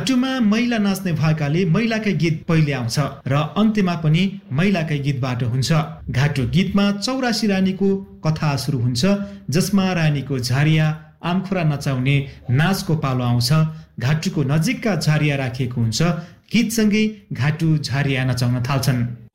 घाटुमा महिला नाच्ने भएकाले महिलाकै गीत पहिले आउँछ र अन्त्यमा पनि महिलाकै गीतबाट हुन्छ। घाटु गीतमा 84 रानीको कथा सुरु हुन्छ, जसमा रानीको झारिया आमखुरा नचाउने नाचको पालो आउँछ। घाटुको नजिकका झारिया राखिएको हुन्छ। गीतसँगै घाटु झारिया नचाउन थाल्छन्।